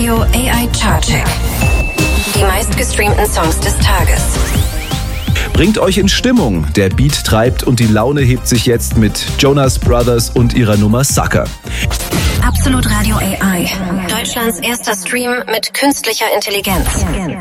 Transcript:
Radio AI Chartcheck. Die meistgestreamten Songs des Tages. Bringt euch in Stimmung. Der Beat treibt und die Laune hebt sich jetzt mit Jonas Brothers und ihrer Nummer Sucker. Absolut Radio AI. Deutschlands erster Stream mit künstlicher Intelligenz.